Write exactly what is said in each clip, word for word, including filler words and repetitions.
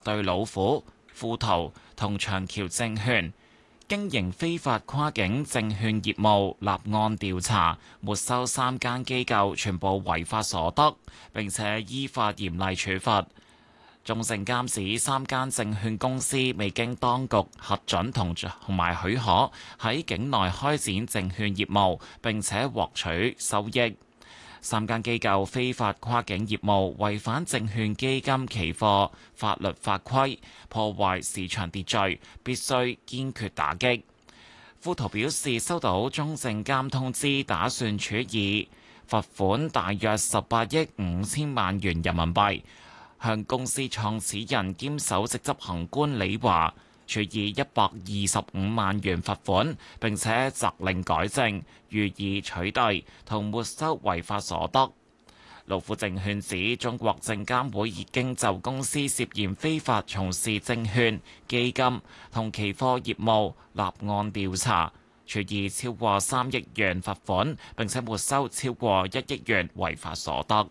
對老虎、富途同長橋證券經營非法跨境證券業務立案調查，沒收三間機構全部違法所得，並且依法嚴厲處罰。中證監指三間證券公司未經當局核准同同埋許可喺境內開展證券業務，並且獲取收益。三間機構非法跨境業務，違反證券基金期貨法律法規，破壞市場秩序，必須堅決打擊。富途表示收到中證監通知，打算處以罰款大約十八億五千萬元人民幣，向公司創始人兼首席執行官李華處以一百二十五萬元罰款，並且責令改正，予以取締同沒收違法所得。老虎證券指中國證監會已經就公司涉嫌非法從事證券、基金同期貨業務立案調查，處以超過三億元罰款，並且沒收超過一億元違法所得。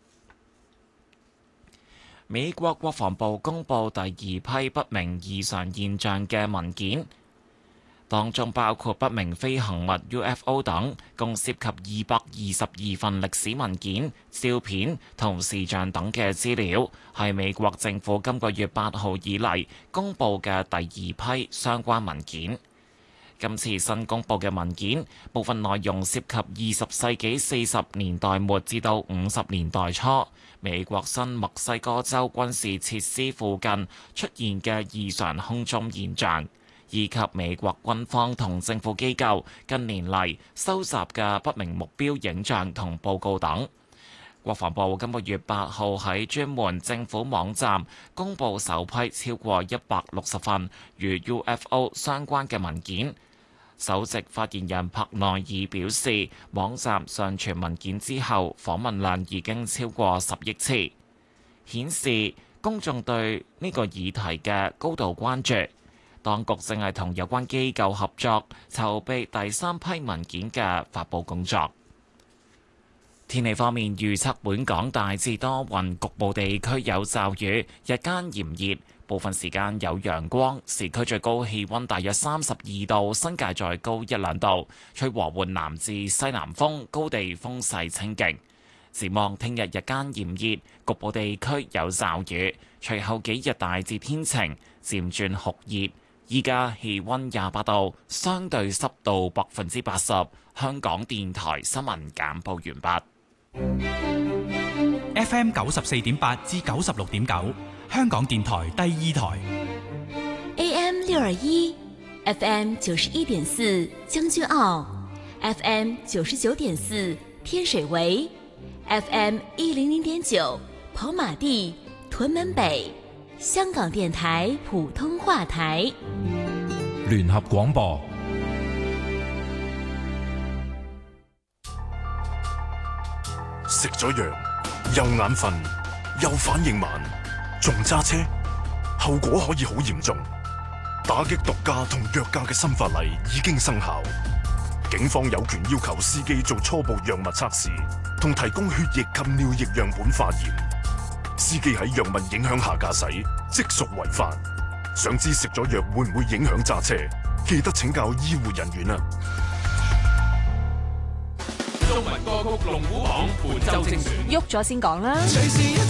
美國國防部公布第二批不明異常現象嘅文件，當中包括不明飛行物 U F O 等，共涉及二百二十二份歷史文件、照片同視像等嘅資料，係美國政府今個月八號以嚟公布嘅第二批相關文件。今次新公布嘅文件，部分內容涉及二十世紀四十年代末至到五十年代初，美國新墨西哥州軍事設施附近出現嘅異常空中現象，以及美國軍方同政府機構近年嚟收集嘅不明目標影像同報告等。國防部今個月八號喺專門政府網站公布首批超過一百六十份與 U F O 相關嘅文件。首席發言人帕內爾表示，網站上傳文件之後，訪問量已經超過十億次，顯示公眾對呢個議題嘅高度關注。當局正係同有關機構合作，籌備第三批文件嘅發佈工作。天氣方面預測，本港大致多雲，局部地區有驟雨，日間炎熱。部分時間有陽光，市區最高氣溫大約三十二度，新界再高一兩度，吹和緩南至西南風，高地風勢清勁。展望聽日日間炎熱，局部地區有驟雨，隨後幾日大致天晴，漸轉酷熱。依家氣溫廿八度，相對濕度百分之八十。香港電台新聞簡報完畢。F M 九十四點八至九十六點九。香港電台第二台 A M 六二一 F M 九十一點四將軍澳 F M 九十九點四天水圍 F M 一零零點九跑馬地屯門北香港電台普通話台聯合廣播。 食咗藥又眼瞓又反應慢，仲揸車，後果可以好嚴重。打擊毒駕同藥駕嘅新法例已經生效，警方有權要求司機做初步藥物測試，同提供血液及尿液樣本化驗。司機喺藥物影響下駕駛，即屬違法。想知食咗藥會唔會影響揸車？記得請教醫護人員啊！ 中文歌曲龍虎榜本周精選， 喐咗先講啦。